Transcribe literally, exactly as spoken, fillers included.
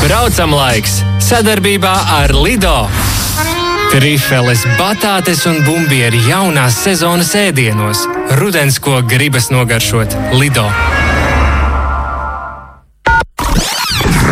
Braucam laiks sadarbībā ar Lido. Trifeles, batātes un bumbieri jaunās sezonas ēdienos. Rudens, ko gribas nogaršot. Lido.